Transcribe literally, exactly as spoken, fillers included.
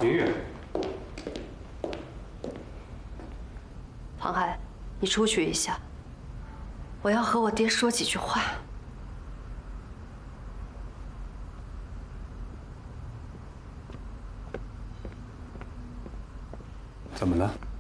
明月， 庞海，你出去一下，我要和我爹说几句话。 怎么了？